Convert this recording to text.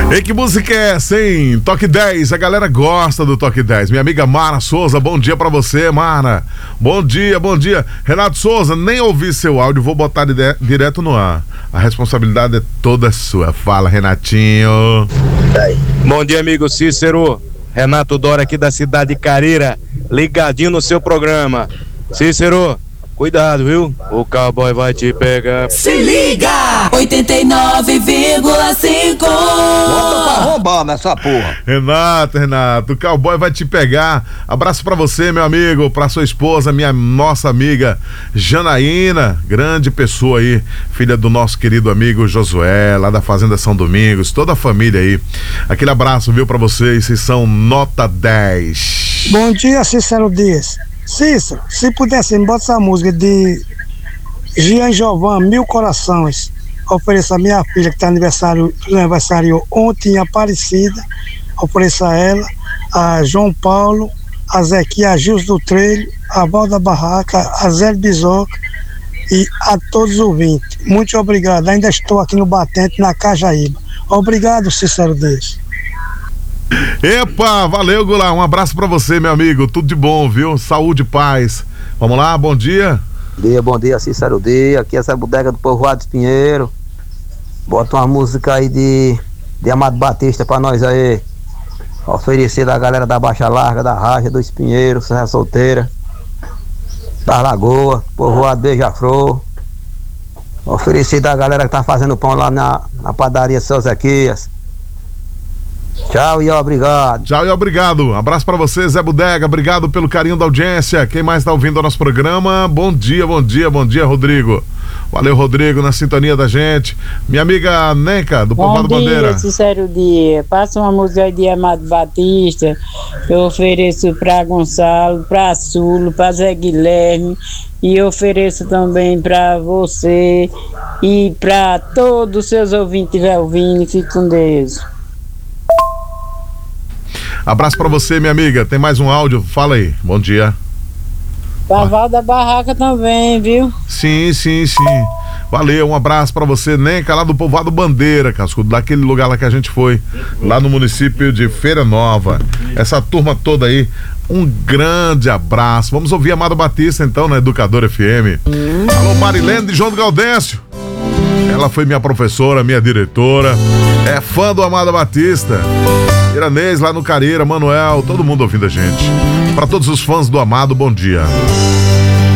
E que música é essa, hein? Toque 10, a galera gosta do Toque 10. Minha amiga Mara Souza, bom dia pra você, Mara. Bom dia, bom dia. Renato Souza, nem ouvi seu áudio, vou botar direto no ar. A responsabilidade é toda sua. Fala, Renatinho. Bom dia, amigo Cícero. Renato Dora aqui da cidade de Careira, ligadinho no seu programa. Cícero, cuidado, viu? O cowboy vai te pegar. Se liga! 89,5. Bota pra roubar nessa porra. Renato, o cowboy vai te pegar. Abraço pra você, meu amigo, pra sua esposa, nossa amiga Janaína, grande pessoa aí, filha do nosso querido amigo Josué, lá da Fazenda São Domingos, toda a família aí. Aquele abraço, viu, pra vocês, vocês são nota 10. Bom dia, Cícero Dias. Cícero, se pudesse, bota essa música de Gian Jovan, Mil Corações. Ofereça a minha filha que está aniversário ontem em Aparecida. Ofereça a ela, a João Paulo, a Zequia, a Gils do Trelho, a Val da Barraca, a Zé Bizoca e a todos os ouvintes. Muito obrigado. Ainda estou aqui no Batente, na Cajaíba. Obrigado, Cícero Dias. Epa, valeu, Goulart, um abraço pra você, meu amigo, tudo de bom, viu? Saúde e paz. Vamos lá, bom dia. Bom dia, Cícero Dias. Aqui é essa bodega do Povoado de Pinheiro. Bota uma música aí de Amado Batista pra nós aí. Oferecida a galera da Baixa Larga, da Raja, do Espinheiro, Serra Solteira, da Lagoa, Povoado Beija-Flor. Oferecida a galera que tá fazendo pão lá na padaria Seu Zequias. Tchau e obrigado. Tchau e obrigado. Abraço pra você, Zé Bodega. Obrigado pelo carinho da audiência. Quem mais tá ouvindo o nosso programa? Bom dia, Rodrigo. Valeu, Rodrigo, na sintonia da gente. Minha amiga Nenca, do Povoado Bandeira. Bom dia, Cícero Dias. Passa uma música de Amado Batista. Eu ofereço pra Gonçalo, pra Sulo, pra Zé Guilherme. E ofereço também pra você e pra todos os seus ouvintes que estiver ouvindo. Fique com Deus. Abraço pra você, minha amiga. Tem mais um áudio? Fala aí. Bom dia. Val da Barraca também, viu? Sim. Valeu, um abraço pra você, Nenca, lá do Povoado Bandeira, Cascudo, daquele lugar lá que a gente foi, lá no município de Feira Nova. Essa turma toda aí, um grande abraço. Vamos ouvir Amado Batista, então, na Educadora FM. Alô, Marilene de João do Gaudêncio. Ela foi minha professora, minha diretora. É fã do Amado Batista. Iranês lá no Careira, Manuel, todo mundo ouvindo a gente. Para todos os fãs do Amado, bom dia.